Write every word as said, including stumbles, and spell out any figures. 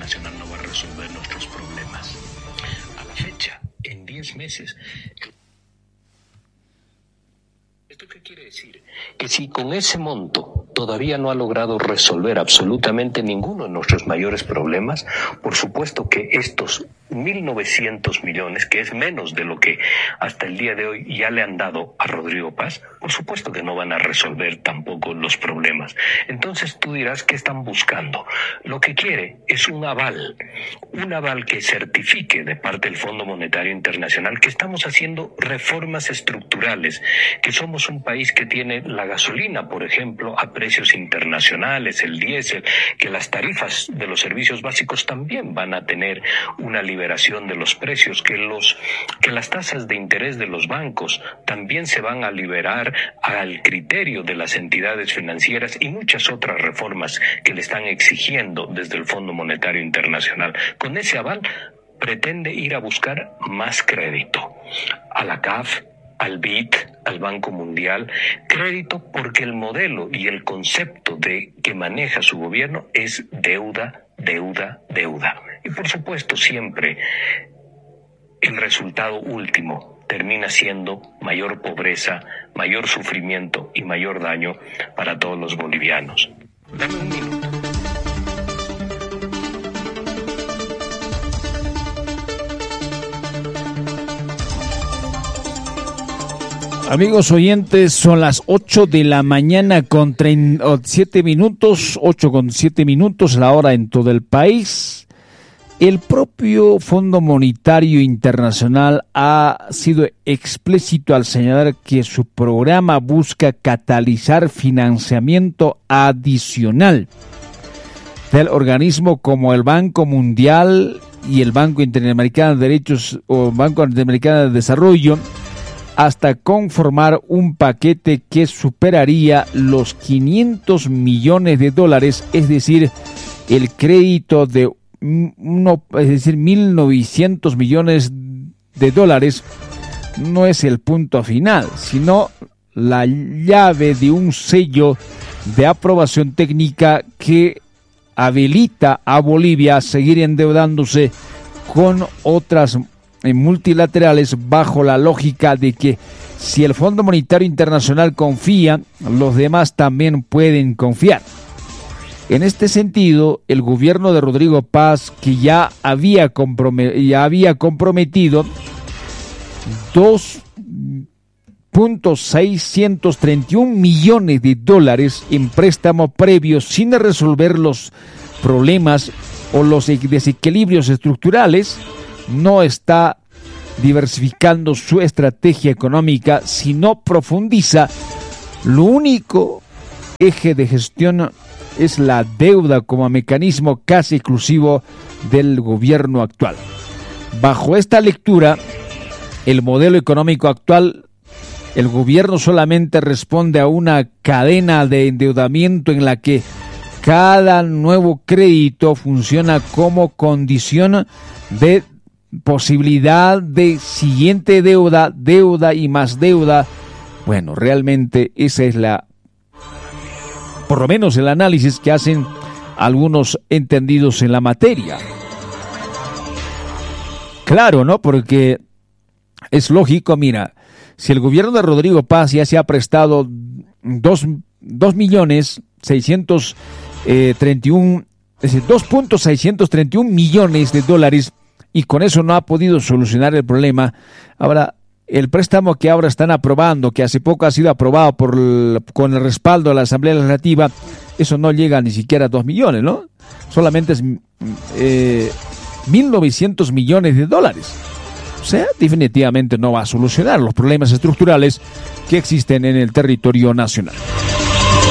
internacional no va a resolver nuestros problemas. A la fecha, en diez meses... ¿Esto qué quiere decir? Que si con ese monto todavía no ha logrado resolver absolutamente ninguno de nuestros mayores problemas, por supuesto que estos mil novecientos millones, que es menos de lo que hasta el día de hoy ya le han dado a Rodrigo Paz, por supuesto que no van a resolver tampoco los problemas. Entonces tú dirás, ¿qué están buscando? Lo que quiere es un aval, un aval que certifique de parte del Fondo Monetario Internacional que estamos haciendo reformas estructurales, que somos un país que tiene la gasolina, por ejemplo, a precios internacionales, el diésel, que las tarifas de los servicios básicos también van a tener una liberación de los precios, que los que las tasas de interés de los bancos también se van a liberar al criterio de las entidades financieras y muchas otras reformas que le están exigiendo desde el Fondo Monetario Internacional. Con ese aval pretende ir a buscar más crédito a la C A F, al B I D, al Banco Mundial, crédito porque el modelo y el concepto de que maneja su gobierno es deuda, deuda, deuda. Y por supuesto siempre el resultado último termina siendo mayor pobreza, mayor sufrimiento y mayor daño para todos los bolivianos. Dame un minuto. Amigos oyentes, son las ocho de la mañana con siete minutos, ocho con siete minutos, la hora en todo el país. El propio Fondo Monetario Internacional ha sido explícito al señalar que su programa busca catalizar financiamiento adicional del organismo como el Banco Mundial y el Banco Interamericano de Derechos o Banco Interamericano de Desarrollo, hasta conformar un paquete que superaría los quinientos millones de dólares, es decir, el crédito de uno, es decir, mil novecientos millones de dólares no es el punto final, sino la llave de un sello de aprobación técnica que habilita a Bolivia a seguir endeudándose con otras multilaterales bajo la lógica de que si el Fondo Monetario Internacional confía, los demás también pueden confiar. En este sentido, el gobierno de Rodrigo Paz, que ya había, compromet- ya había comprometido dos punto seiscientos treinta y un millones de dólares en préstamo previo sin resolver los problemas o los desequilibrios estructurales, no está diversificando su estrategia económica, sino profundiza. Lo único eje de gestión es la deuda como mecanismo casi exclusivo del gobierno actual. Bajo esta lectura, el modelo económico actual, el gobierno solamente responde a una cadena de endeudamiento en la que cada nuevo crédito funciona como condición de posibilidad de siguiente deuda, deuda y más deuda. Bueno, realmente esa es la, por lo menos el análisis que hacen algunos entendidos en la materia. Claro, ¿no? Porque es lógico, mira, si el gobierno de Rodrigo Paz ya se ha prestado dos, dos millones seiscientos treinta y un, es decir, dos punto seiscientos treinta y un millones de dólares, y con eso no ha podido solucionar el problema. Ahora, el préstamo que ahora están aprobando, que hace poco ha sido aprobado por el, con el respaldo de la Asamblea Legislativa, eso no llega ni siquiera a dos millones, ¿no? Solamente es eh, mil novecientos millones de dólares. O sea, definitivamente no va a solucionar los problemas estructurales que existen en el territorio nacional.